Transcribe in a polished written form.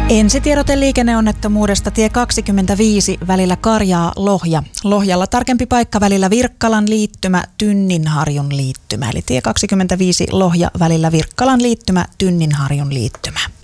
Ensitiedote liikenneonnettomuudesta tie 25 välillä Karjaa-Lohja. Lohjalla tarkempi paikka välillä Virkkalan liittymä Tynninharjun liittymä. Eli tie 25 Lohja välillä Virkkalan liittymä Tynninharjun liittymä.